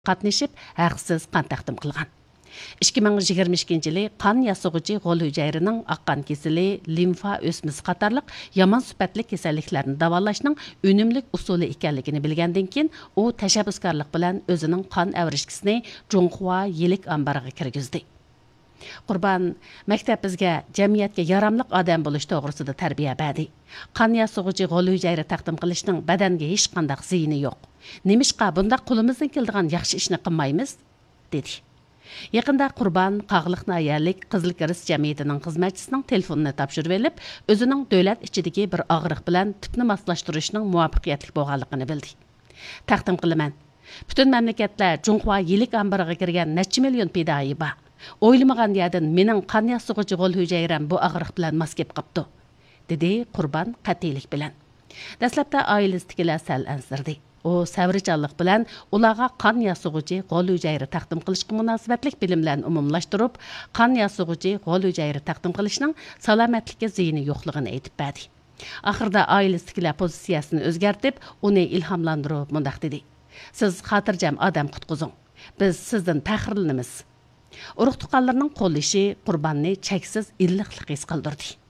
qatnashib, haqsiz qon taqdim qilgan. 2022 yılı qan yasıgıcı gol hücayrining aqqan kesili, limfa ösmesi qatarlıq yaman süpətli keselliklerini davalashning önümlük usulü ekanligini bilgandan keyin u tashabbuskorlik bilan o'zining qon avrishkisini Jonghua yilik ambariga kirgizdi. Qurban maktab bizga jamiyatga yaramliq odam bo'lish to'g'risida tarbiya berdi. Qon yasıgıcı gol hücayri taqdim qilishning badanga hech qanday ziyini yo'q. Nemishqa bundaq qo'limizdan keladigan yaxshi ishni qilmaymiz? dedi. Yaqında Qurban Qağlıq Nayalik Qızıl Kiris Cəmiyyətinin xizmətçisinin telefonunu tapşırıb elib, özünün dövlət içidəki bir ağırlıq bilan tüpni maslashtirishning muvaffaqiyatli bo'lganligini bildi. Taqdim qilaman. Bütün məmləkətlər Jonghua yilik ambariga kirgan necha million pidai bor. O'ylamagan yerdan mening qon yasıgıcı gol hücayram bu ağırlıq bilan mas kelib qapti, dedi Qurban qat'iylik bilan. Dastlabda oilasidagilar sal ansirdi. O savrichanlik bilan ularga qon yasıgıcı gol hücayri taqdim qilishga munosabatlik bilimlarni umumlashtirib, qon yasıgıcı gol hücayri taqdim qilishning salomatlikka ziyini yo'qligini aytib berdi. Oxirida oilasidagilar pozitsiyasini o'zgartib, uni ilhomlantirib mundaq dedi. Siz xotirjam odam qutqizing. Biz sizdan faxrlanamiz. Urug' tuqqanlarning qo'llashi Qurbonni cheksiz illiqlik his qildirdi.